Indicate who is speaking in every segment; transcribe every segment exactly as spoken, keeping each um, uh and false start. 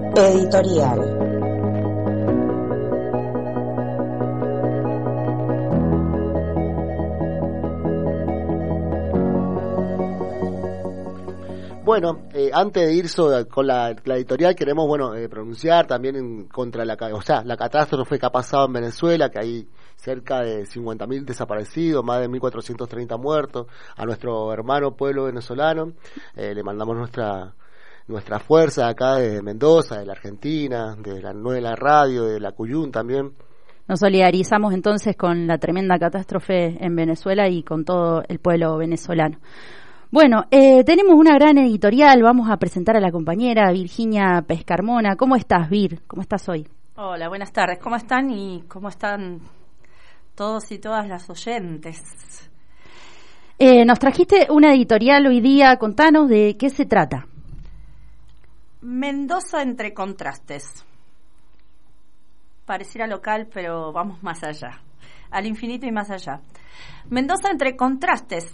Speaker 1: Editorial.
Speaker 2: Bueno, eh, antes de ir so, con la, la editorial, queremos bueno eh, pronunciar también en contra la, o sea, la catástrofe que ha pasado en Venezuela, que hay cerca de cincuenta mil desaparecidos, más de mil cuatrocientos treinta muertos, a nuestro hermano pueblo venezolano. Eh, le mandamos nuestra nuestra fuerza acá de Mendoza, de la Argentina, de la Nueva Radio, de la Cuyún también.
Speaker 3: Nos solidarizamos entonces con la tremenda catástrofe en Venezuela y con todo el pueblo venezolano. Bueno, eh, tenemos una gran editorial, vamos a presentar a la compañera Virginia Pescarmona. ¿Cómo estás, Vir? ¿Cómo estás hoy?
Speaker 4: Hola, buenas tardes. ¿Cómo están y cómo están todos y todas las oyentes?
Speaker 3: Eh, nos trajiste una editorial hoy día, contanos de qué se trata.
Speaker 4: Mendoza entre contrastes. Pareciera local, pero vamos más allá, al infinito y más allá. Mendoza entre contrastes.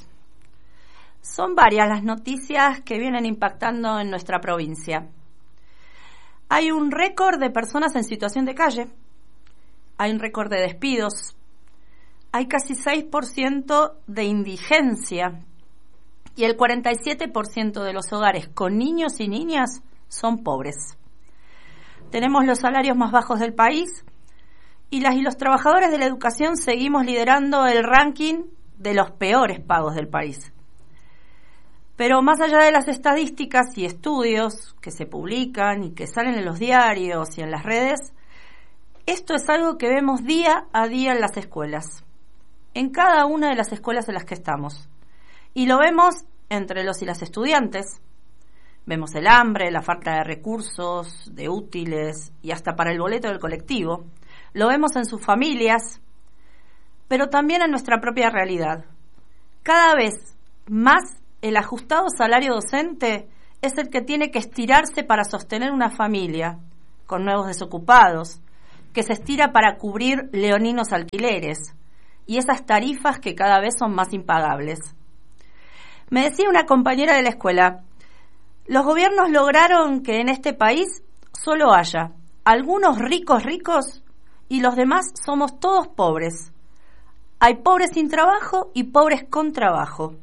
Speaker 4: Son varias las noticias que vienen impactando en nuestra provincia. Hay un récord de personas en situación de calle, hay un récord de despidos, hay casi seis por ciento de indigencia y el cuarenta y siete por ciento de los hogares con niños y niñas son pobres. Tenemos los salarios más bajos del país y las y los trabajadores de la educación seguimos liderando el ranking de los peores pagos del país. Pero más allá de las estadísticas y estudios que se publican y que salen en los diarios y en las redes, esto es algo que vemos día a día en las escuelas, en cada una de las escuelas en las que estamos. Y lo vemos entre los y las estudiantes. Vemos el hambre, la falta de recursos, de útiles y hasta para el boleto del colectivo. Lo vemos en sus familias, pero también en nuestra propia realidad. Cada vez más el ajustado salario docente es el que tiene que estirarse para sostener una familia con nuevos desocupados, que se estira para cubrir leoninos alquileres y esas tarifas que cada vez son más impagables. Me decía una compañera de la escuela, los gobiernos lograron que en este país solo haya algunos ricos ricos y los demás somos todos pobres. Hay pobres sin trabajo y pobres con trabajo.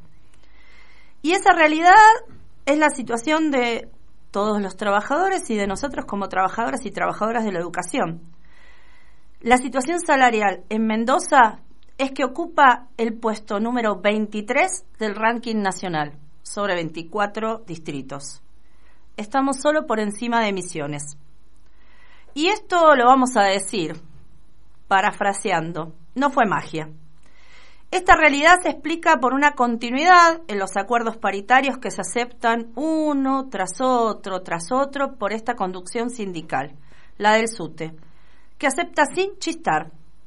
Speaker 4: Y esa realidad es la situación de todos los trabajadores y de nosotros como trabajadoras y trabajadoras de la educación. La situación salarial en Mendoza es que ocupa el puesto número veintitrés del ranking nacional, sobre veinticuatro distritos. Estamos solo por encima de Misiones. Y esto lo vamos a decir, parafraseando, no fue magia. Esta realidad se explica por una continuidad en los acuerdos paritarios que se aceptan uno tras otro, tras otro, por esta conducción sindical, la del SUTE, que acepta sin chistar,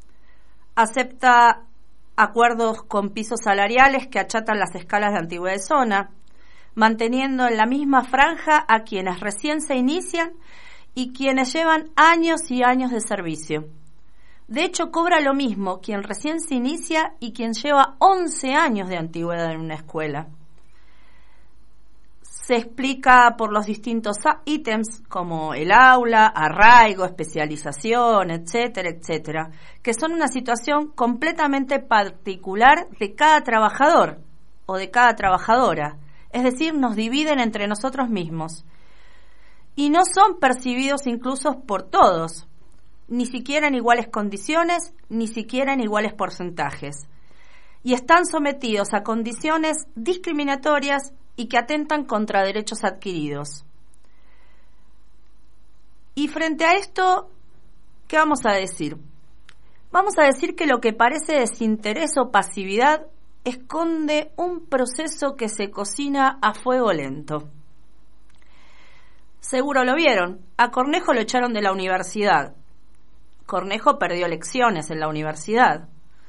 Speaker 4: acepta acuerdos con pisos salariales que achatan las escalas de antigüedad de zona, manteniendo en la misma franja a quienes recién se inician y quienes llevan años y años de servicio. De hecho, cobra lo mismo quien recién se inicia y quien lleva once años de antigüedad en una escuela. Se explica por los distintos ítems como el aula, arraigo, especialización, etcétera, etcétera, que son una situación completamente particular de cada trabajador o de cada trabajadora. Es decir, nos dividen entre nosotros mismos. Y no son percibidos incluso por todos, ni siquiera en iguales condiciones, ni siquiera en iguales porcentajes. Y están sometidos a condiciones discriminatorias y que atentan contra derechos adquiridos. Y frente a esto, ¿qué vamos a decir? Vamos a decir que lo que parece desinterés o pasividad esconde un proceso que se cocina a fuego lento. Seguro lo vieron, a Cornejo lo echaron de la universidad. Cornejo perdió elecciones en la universidad.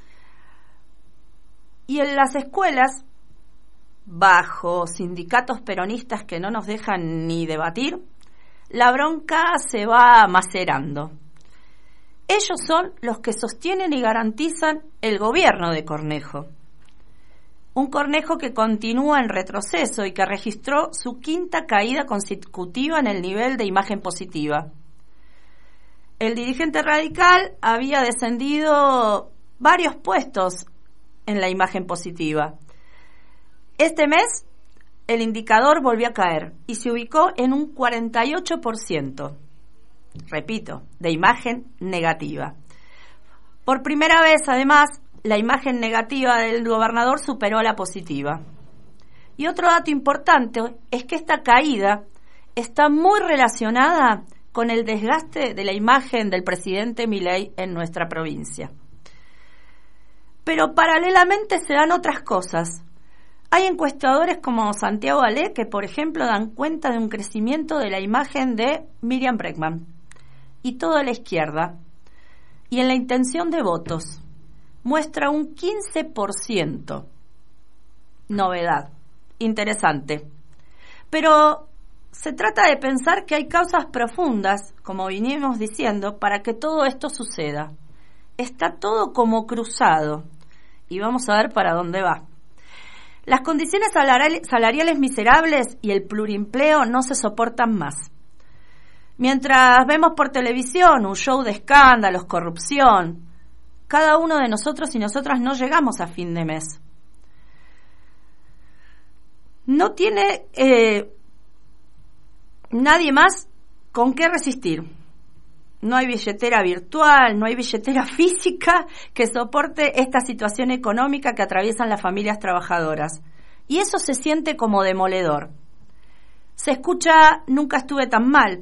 Speaker 4: Y en las escuelas, bajo sindicatos peronistas que no nos dejan ni debatir, la bronca se va macerando. Ellos son los que sostienen y garantizan el gobierno de Cornejo. un Cornejo que continúa en retroceso y que registró su quinta caída consecutiva en el nivel de imagen positiva. El dirigente radical había descendido varios puestos en la imagen positiva. Este mes el indicador volvió a caer y se ubicó en un cuarenta y ocho por ciento, repito, de imagen negativa. Por primera vez, además, la imagen negativa del gobernador superó a la positiva. Y otro dato importante es que esta caída está muy relacionada con el desgaste de la imagen del presidente Milei en nuestra provincia. Pero paralelamente se dan otras cosas. Hay encuestadores como Santiago Ale que, por ejemplo, dan cuenta de un crecimiento de la imagen de Miriam Bregman y toda la izquierda, y en la intención de votos muestra un quince por ciento. Novedad, interesante. Pero se trata de pensar que hay causas profundas, como vinimos diciendo, para que todo esto suceda. Está todo como cruzado, y vamos a ver para dónde va. Las condiciones salariales miserables y el plurimpleo no se soportan más. Mientras vemos por televisión un show de escándalos, corrupción, cada uno de nosotros y nosotras no llegamos a fin de mes. No tiene eh, nadie más con qué resistir. No hay billetera virtual, no hay billetera física que soporte esta situación económica que atraviesan las familias trabajadoras. Y eso se siente como demoledor. Se escucha "nunca estuve tan mal".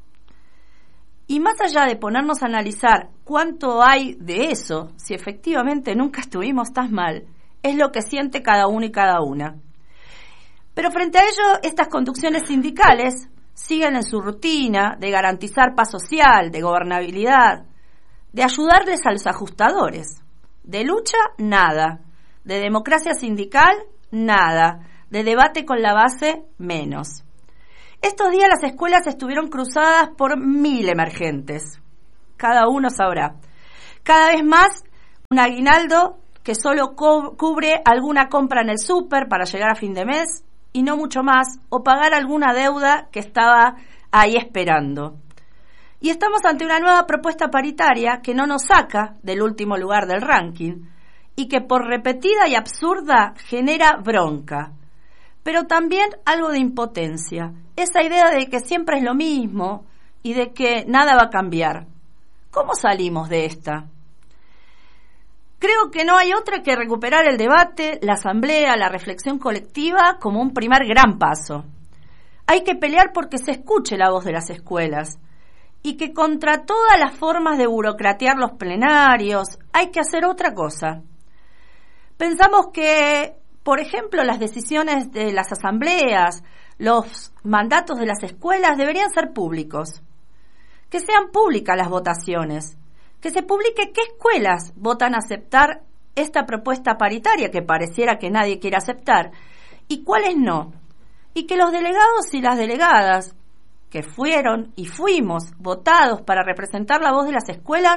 Speaker 4: Y más allá de ponernos a analizar cuánto hay de eso, si efectivamente nunca estuvimos tan mal, es lo que siente cada uno y cada una. Pero frente a ello, estas conducciones sindicales siguen en su rutina de garantizar paz social, de gobernabilidad, de ayudarles a los ajustadores. De lucha, nada. De democracia sindical, nada. De debate con la base, menos. Estos días las escuelas estuvieron cruzadas por mil emergentes. Cada uno sabrá. Cada vez más, un aguinaldo que solo co- cubre alguna compra en el súper para llegar a fin de mes, y no mucho más, o pagar alguna deuda que estaba ahí esperando. Y estamos ante una nueva propuesta paritaria que no nos saca del último lugar del ranking y que por repetida y absurda genera bronca, pero también algo de impotencia, esa idea de que siempre es lo mismo y de que nada va a cambiar. ¿Cómo salimos de esta? Creo que no hay otra que recuperar el debate, la asamblea, la reflexión colectiva como un primer gran paso. Hay que pelear porque se escuche la voz de las escuelas y que contra todas las formas de burocratear los plenarios hay que hacer otra cosa. Pensamos que, por ejemplo, las decisiones de las asambleas, los mandatos de las escuelas deberían ser públicos, que sean públicas las votaciones, que se publique qué escuelas votan a aceptar esta propuesta paritaria que pareciera que nadie quiere aceptar y cuáles no. Y que los delegados y las delegadas que fueron y fuimos votados para representar la voz de las escuelas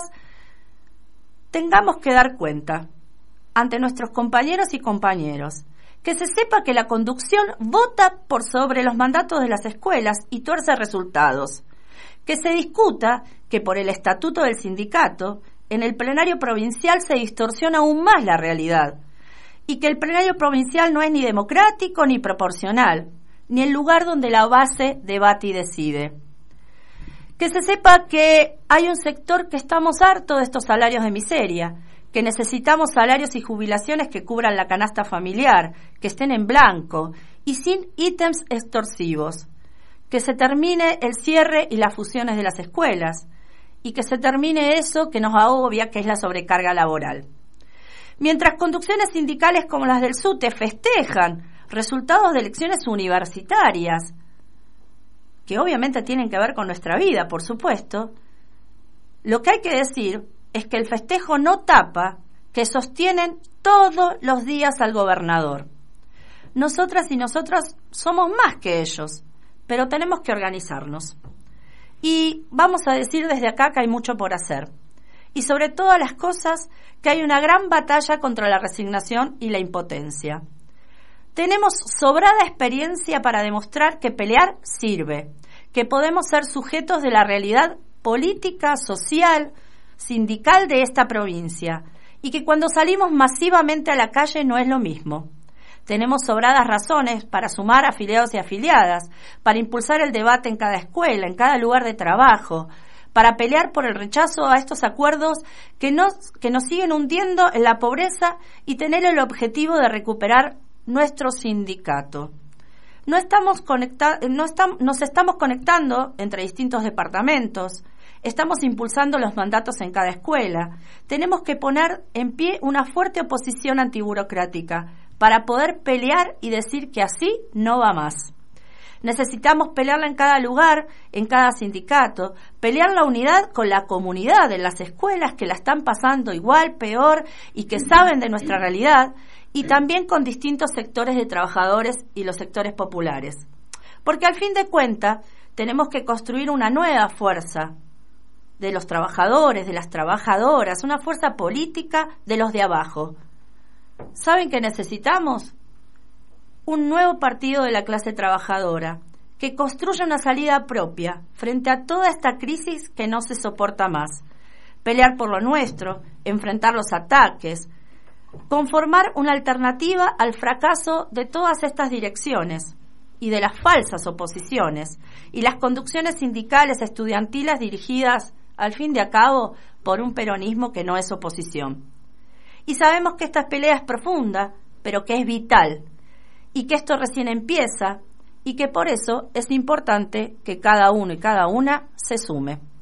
Speaker 4: tengamos que dar cuenta ante nuestros compañeros y compañeros. Que se sepa que la conducción vota por sobre los mandatos de las escuelas y tuerce resultados. Que se discuta que por el estatuto del sindicato, en el plenario provincial se distorsiona aún más la realidad, y que el plenario provincial no es ni democrático ni proporcional, ni el lugar donde la base debate y decide. Que se sepa que hay un sector que estamos hartos de estos salarios de miseria, que necesitamos salarios y jubilaciones que cubran la canasta familiar, que estén en blanco y sin ítems extorsivos. Que se termine el cierre y las fusiones de las escuelas y que se termine eso que nos agobia, que es la sobrecarga laboral. Mientras conducciones sindicales como las del SUTE festejan resultados de elecciones universitarias, que obviamente tienen que ver con nuestra vida, por supuesto, lo que hay que decir es que el festejo no tapa que sostienen todos los días al gobernador. Nosotras y nosotros somos más que ellos, pero tenemos que organizarnos. Y vamos a decir desde acá que hay mucho por hacer. Y sobre todas las cosas, que hay una gran batalla contra la resignación y la impotencia. Tenemos sobrada experiencia para demostrar que pelear sirve, que podemos ser sujetos de la realidad política, social, sindical de esta provincia, y que cuando salimos masivamente a la calle no es lo mismo. Tenemos sobradas razones para sumar afiliados y afiliadas, para impulsar el debate en cada escuela, en cada lugar de trabajo, para pelear por el rechazo a estos acuerdos que nos, que nos siguen hundiendo en la pobreza y tener el objetivo de recuperar nuestro sindicato. No estamos conecta- no estamos, nos estamos conectando entre distintos departamentos, estamos impulsando los mandatos en cada escuela. Tenemos que poner en pie una fuerte oposición antiburocrática para poder pelear y decir que así no va más. Necesitamos pelearla en cada lugar, en cada sindicato, pelear la unidad con la comunidad de las escuelas que la están pasando igual, peor y que saben de nuestra realidad, y también con distintos sectores de trabajadores y los sectores populares. Porque al fin de cuentas tenemos que construir una nueva fuerza de los trabajadores, de las trabajadoras, una fuerza política de los de abajo. ¿Saben qué necesitamos? Un nuevo partido de la clase trabajadora que construya una salida propia frente a toda esta crisis que no se soporta más. Pelear por lo nuestro, enfrentar los ataques, conformar una alternativa al fracaso de todas estas direcciones y de las falsas oposiciones y las conducciones sindicales estudiantiles dirigidas, al fin de a cabo, por un peronismo que no es oposición. Y sabemos que esta pelea es profunda, pero que es vital, y que esto recién empieza, y que por eso es importante que cada uno y cada una se sume.